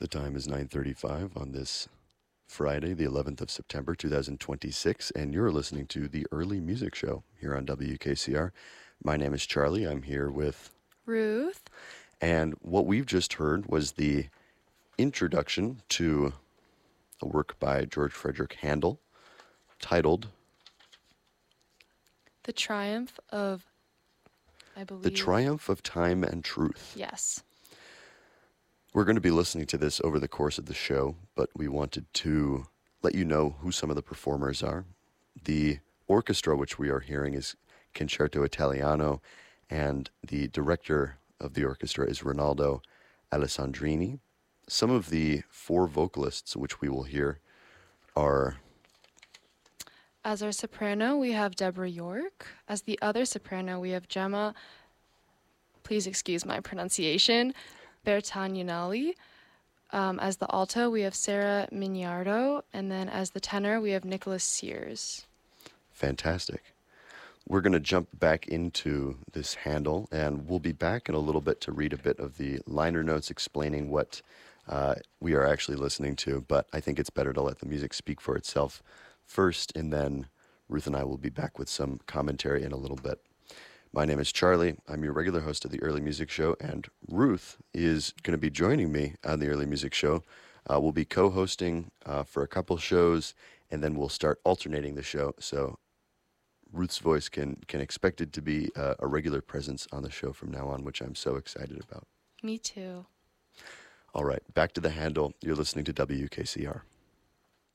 The time is 9:35 on this Friday, the 11th of September, 2026, and you're listening to the Early Music Show here on WKCR. My name is Charlie. I'm here with Ruth. And what we've just heard was the introduction to a work by George Frederick Handel titled The Triumph of, I believe. The Triumph of Time and Truth. Yes. We're going to be listening to this over the course of the show, but we wanted to let you know who some of the performers are. The orchestra which we are hearing is Concerto Italiano, and the director of the orchestra is Rinaldo Alessandrini. Some of the four vocalists which we will hear are... As our soprano, we have Deborah York. As the other soprano, we have Gemma, please excuse my pronunciation, Bertagnanelli. As the alto, we have Sarah Mignardo. And then as the tenor, we have Nicholas Sears. Fantastic. We're going to jump back into this Handel, and we'll be back in a little bit to read a bit of the liner notes explaining what we are actually listening to, but I think it's better to let the music speak for itself first, and then Ruth and I will be back with some commentary in a little bit. My name is Charlie. I'm your regular host of the Early Music Show, and Ruth is going to be joining me on the Early Music Show. We'll be co-hosting for a couple shows, and then we'll start alternating the show, so Ruth's voice can expect it to be a regular presence on the show from now on, which I'm so excited about. Me too. All right, back to the Handel. You're listening to WKCR.